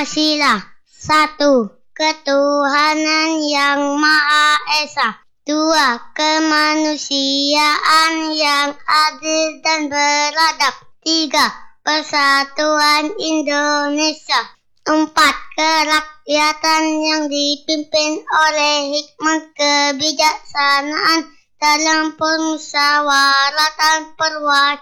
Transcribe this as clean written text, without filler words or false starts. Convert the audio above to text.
Pancasila. 1. Ketuhanan yang Maha Esa. 2. Kemanusiaan yang adil dan beradab. 3. Persatuan Indonesia. 4. Kerakyatan yang dipimpin oleh hikmat kebijaksanaan dalam permusyawaratan perwakilan